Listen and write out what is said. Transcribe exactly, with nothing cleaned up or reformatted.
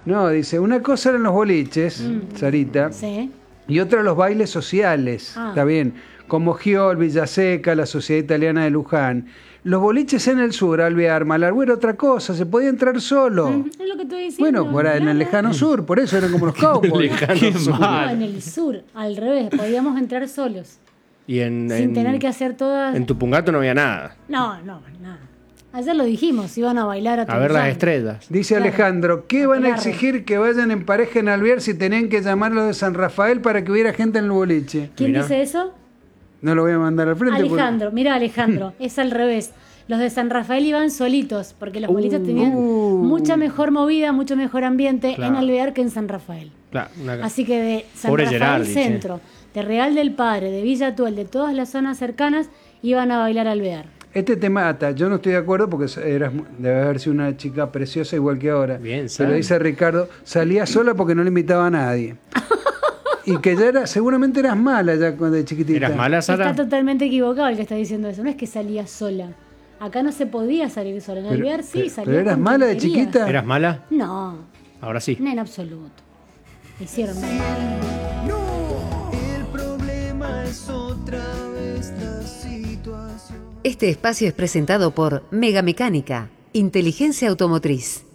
No, dice, una cosa eran los boliches, Mm. Sarita, Sí. y otra los bailes sociales, Ah. está bien, como Giol, Villaseca, la Sociedad Italiana de Luján. Los boliches en el sur, Alvear, Malargüe era otra cosa, se podía entrar solo. Mm, es lo que estoy diciendo. Bueno, por ahí, en el claro. lejano sur, por eso eran como los cowboys. Lejano Qué sur. mal. No, en el sur, al revés, podíamos entrar solos, Y en, sin en- tener que hacer todas... en Tupungato no había nada. No, no, nada. Ayer lo dijimos, iban a bailar a A ver las Tunuyán. estrellas. Dice Claro. Alejandro, ¿qué van a Claro. exigir que vayan en pareja en Alvear si tenían que llamarlo de San Rafael para que hubiera gente en el boliche? ¿Quién Mirá. dice eso? No lo voy a mandar al frente. porque- Alejandro, mira Alejandro, es al revés. Los de San Rafael iban solitos, porque los boliches tenían Uh. mucha mejor movida, mucho mejor ambiente Claro. en Alvear que en San Rafael. Claro, una- Así que de San Pobre Rafael Gerardi, che. Centro, de Real del Padre, de Villa Atuel, de todas las zonas cercanas, iban a bailar Alvear. Este te mata, yo no estoy de acuerdo porque eras, debe haber sido una chica preciosa igual que ahora. Bien, Pero sabe. dice Ricardo, salía sola porque no le invitaba a nadie. Y que ya era, seguramente eras mala ya cuando de chiquitita. ¿Eras mala, Sara? Está totalmente equivocado el que está diciendo eso. No es que salía sola. Acá no se podía salir sola. En Pero- Alvear sí, pero- salía pero eras con mala de quien quería. chiquita. ¿Eras mala? No, Ahora sí. no en absoluto. Me hicieron mal. El problema es otra vez la situación. Este espacio es presentado por Mega Mecánica, Inteligencia Automotriz.